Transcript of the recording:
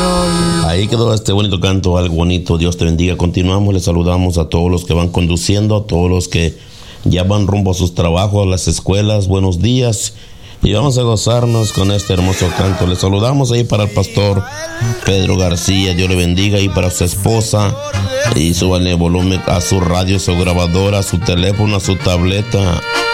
Ahí quedó este bonito canto, algo bonito. Dios te bendiga. Continuamos, les saludamos a todos los que van conduciendo, a todos los que ya van rumbo a sus trabajos, a las escuelas. Buenos días. Y vamos a gozarnos con este hermoso canto. Les saludamos ahí para el pastor Pedro García. Dios le bendiga. Y para su esposa. Y súbanle volumen a su radio, a su grabadora, a su teléfono, a su tableta.